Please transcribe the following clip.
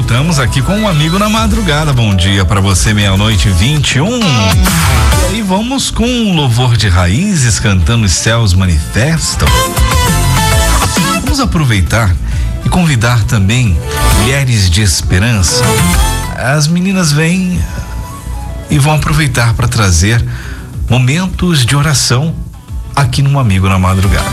voltamos aqui com um amigo na madrugada. Bom dia para você, 00:21. E aí vamos com um louvor de raízes cantando Os Céus Manifestam. Vamos aproveitar e convidar também mulheres de esperança. As meninas vêm e vão aproveitar para trazer momentos de oração aqui no Amigo na Madrugada.